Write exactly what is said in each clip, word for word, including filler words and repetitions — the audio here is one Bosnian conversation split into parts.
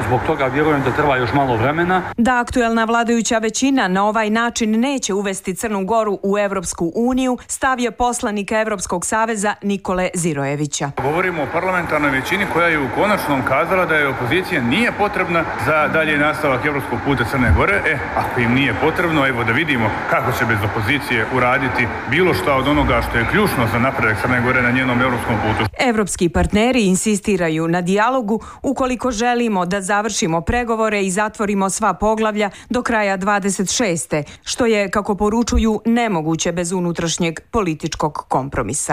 Zbog toga vjerujem da treba još malo vremena. Da aktuelna vladajuća većina na ovaj način neće uvesti Crnu Goru u Evropsku uniju, stav je poslanika Evropskog saveza Nikole Zirojevića. Govorimo o parlamentarnoj većini koja je u konačnom kazala da je opozicija nije potrebna za dalje nastavak evropskog puta Crne Gore. E, ako im nije potrebno, evo da vidimo kako će bez opozicije uraditi bilo šta od onoga što je ključno za napredak Crne Gore na njenom evropskom putu. Evropski partneri insistiraju na dijalogu ukoliko želimo da završimo pregovore i zatvorimo sva poglavlja do kraja dvadeset šeste, što je, kako poručuju, nemoguće bez unutrašnjeg političkog kompromisa.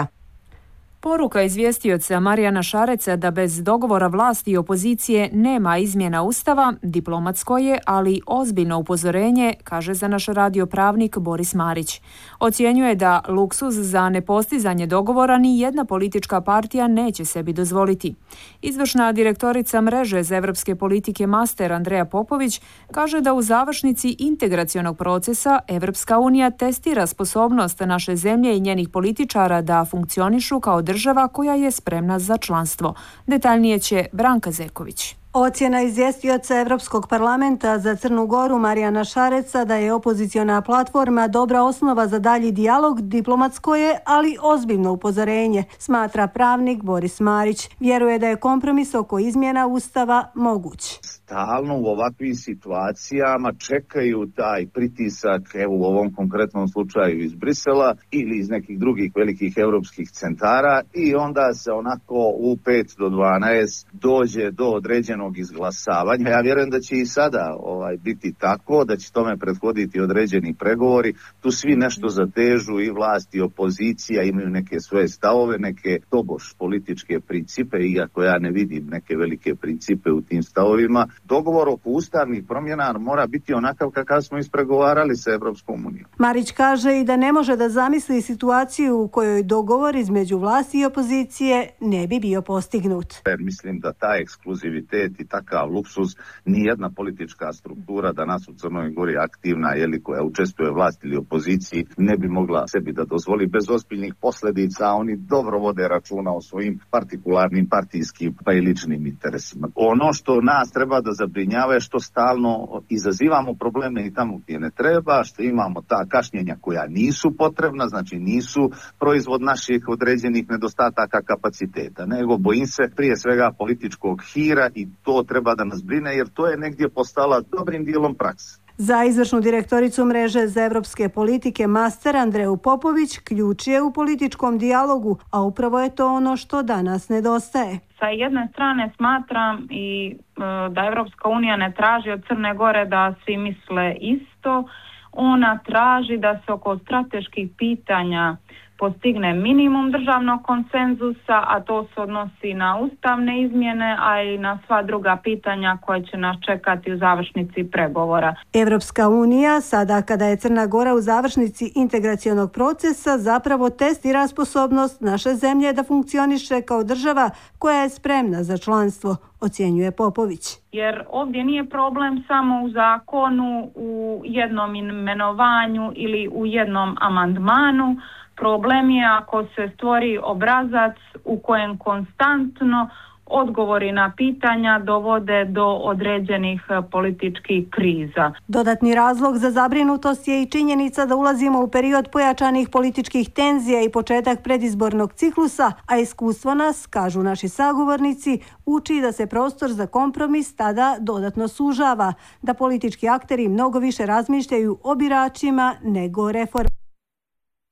Poruka izvjestioca Marijana Šareca da bez dogovora vlasti i opozicije nema izmjena Ustava diplomatsko je, ali ozbiljno upozorenje, kaže za naš radio pravnik Boris Marić. Ocjenjuje da luksuz za nepostizanje dogovora ni jedna politička partija neće sebi dozvoliti. Izvršna direktorica mreže za evropske politike Master Andreja Popović kaže da u završnici integracionog procesa Evropska unija testira sposobnost naše zemlje i njenih političara da funkcionišu kao država koja je spremna za članstvo. Detaljnije će Branka Zeković. Ocjena izvjestioca Evropskog parlamenta za Crnu Goru Marijana Šareca da je opoziciona platforma dobra osnova za dalji dijalog diplomatsko je, ali ozbiljno upozorenje, smatra pravnik Boris Marić. Vjeruje da je kompromis oko izmjena Ustava moguć. Stalno u ovakvim situacijama čekaju taj pritisak, evo u ovom konkretnom slučaju iz Brisela ili iz nekih drugih velikih europskih centara, i onda se onako u pet do dvanaest dođe do određenog izglasavanja. Ja vjerujem da će i sada ovaj, biti tako, da će tome prethoditi određeni pregovori. Tu svi nešto zatežu, i vlast i opozicija imaju neke svoje stavove, neke tobož političke principe, iako ja ne vidim neke velike principe u tim stavovima. Dogovor oko ustavnih promjena mora biti onakav kakav smo ispregovarali sa Evropskom unijom. Marić kaže i da ne može da zamisli situaciju u kojoj dogovor između vlasti i opozicije ne bi bio postignut. Jer mislim da taj ekskluzivitet i takav luksuz nijedna politička struktura danas u Crnoj Gori aktivna, jeli, koja učestvuje vlasti ili opoziciji, ne bi mogla sebi da dozvoli bez ozbiljnih posljedica. Oni dobro vode računa o svojim partikularnim partijskim pa i ličnim interesima. Ono što nas treba da zabrinjava je što stalno izazivamo probleme i tamo gdje ne treba, što imamo ta kašnjenja koja nisu potrebna, znači nisu proizvod naših određenih nedostataka kapaciteta, nego bojim se prije svega političkog hira, i to treba da nas brine jer to je negdje postala dobrim dijelom prakse. Za izvršnu direktoricu mreže za evropske politike Master Andreju Popović ključ je u političkom dijalogu, a upravo je to ono što danas nedostaje. Sa jedne strane smatram i e, da Evropska unija ne traži od Crne Gore da svi misle isto. Ona traži da se oko strateških pitanja postigne minimum državnog konsenzusa, a to se odnosi na ustavne izmjene, a i na sva druga pitanja koje će nas čekati u završnici pregovora. Evropska unija, sada kada je Crna Gora u završnici integracionog procesa, zapravo testira sposobnost naše zemlje da funkcioniše kao država koja je spremna za članstvo, ocjenjuje Popović. Jer ovdje nije problem samo u zakonu, u jednom imenovanju ili u jednom amandmanu. Problem je ako se stvori obrazac u kojem konstantno odgovori na pitanja dovode do određenih političkih kriza. Dodatni razlog za zabrinutost je i činjenica da ulazimo u period pojačanih političkih tenzija i početak predizbornog ciklusa, a iskustvo nas, kažu naši sagovornici, uči da se prostor za kompromis tada dodatno sužava, da politički akteri mnogo više razmišljaju o biračima nego reformama.